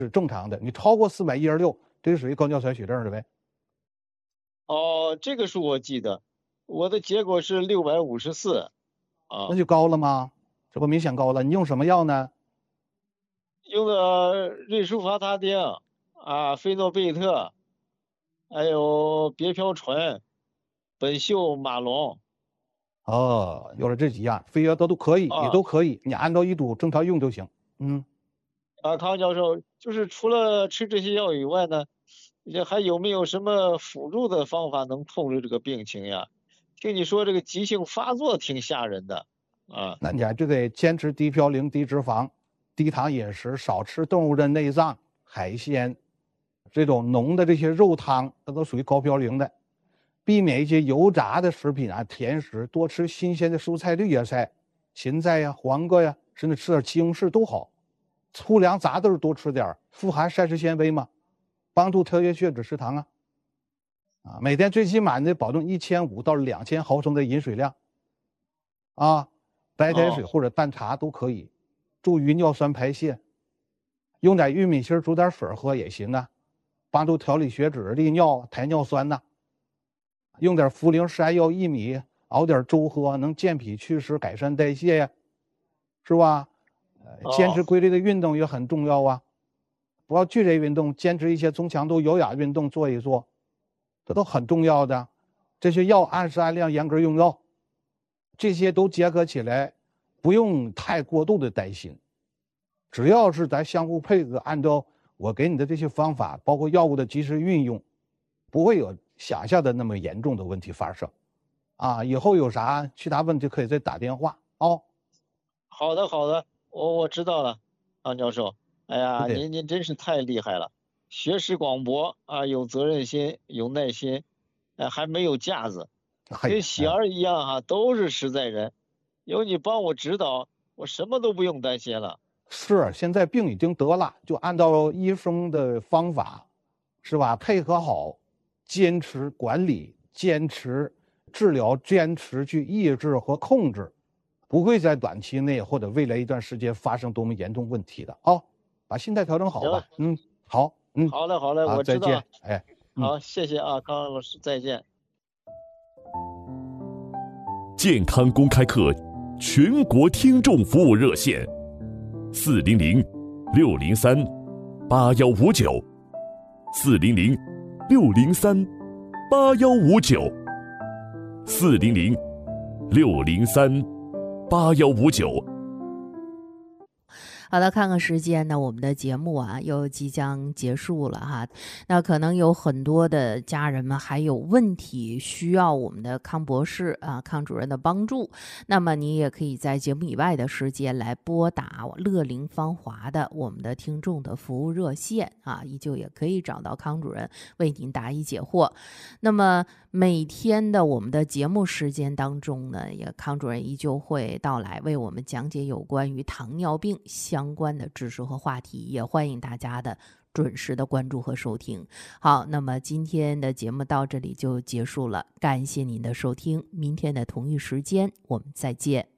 是正常的，你超过416，这属于高尿酸血症了呗。 哦，这个数我记得，我的结果是654啊。 那就高了吗？这不明显高了？你用什么药呢？ 用的瑞舒伐他汀啊、菲诺贝特，还有别飘醇、苯溴马龙。 哦，有了这几样，非药都可以，也啊都可以，你按照医嘱正常用就行。 康教授，就是除了吃这些药以外呢，这还有没有什么辅助的方法能控制这个病情呀？听你说这个急性发作挺吓人的啊。 那你还就得坚持低嘌呤、低脂肪、低糖饮食，少吃动物的内脏、海鲜，这种浓的这些肉汤，这都属于高嘌呤的。避免一些油炸的食品啊、甜食，多吃新鲜的蔬菜、绿叶菜，芹菜呀、黄瓜呀，甚至吃点西红柿都好。粗粮杂豆多吃点，富含膳食纤维嘛，帮助调节血脂、血糖啊。每天最起码得保证1500到2000毫升的饮水量。白开水或者淡茶都可以，助于尿酸排泄。用点玉米芯煮点水喝也行啊，帮助调理血脂、利尿、排尿酸呐。用点茯苓山药薏米熬点粥喝，能健脾祛湿、改善代谢呀，是吧？坚持规律的运动也很重要啊，不要剧烈运动，坚持一些中强度有氧运动做一做，这都很重要的。这些药按时按量严格用药，这些都结合起来，不用太过度的担心。只要是咱相互配合，按照我给你的这些方法，包括药物的及时运用，不会有想象的那么严重的问题发生。以后有啥其他问题可以再打电话哦。 好的，好的，我知道了，康教授。哎呀， 对， 您真是太厉害了，学识广博啊，有责任心，有耐心，还没有架子，跟喜儿一样哈，都是实在人。有你帮我指导，我什么都不用担心了。 是，现在病已经得了，就按照医生的方法，是吧？配合好，坚持管理，坚持治疗，坚持去抑制和控制，不会在短期内或者未来一段时间发生多么严重问题的啊！把心态调整好吧。好， 好嘞，好嘞， 好， 我知道了。 再见，哎， 好，谢谢啊，康老师，再见。 健康公开课全国听众服务热线，400-603-8159，400-603-8159。 好的，看看时间呢，我们的节目又即将结束了哈。那可能有很多的家人们还有问题需要我们的康博士康主任的帮助，那么你也可以在节目以外的时间来拨打乐龄芳华的我们的听众的服务热线依旧也可以找到康主任为您答疑解惑。那么每天的我们的节目时间当中呢，康主任依旧会到来为我们讲解有关于糖尿病相关的知识和话题，也欢迎大家的准时的关注和收听。好，那么今天的节目到这里就结束了，感谢您的收听，明天的同一时间我们再见。